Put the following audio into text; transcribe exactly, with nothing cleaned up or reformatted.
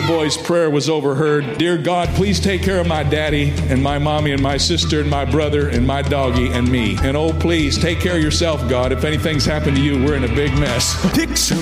little boy's prayer was overheard. Dear God, please take care of my daddy and my mommy and my sister and my brother and my doggy and me. And oh, please take care of yourself, God. If anything's happened to you, we're in a big mess. Picture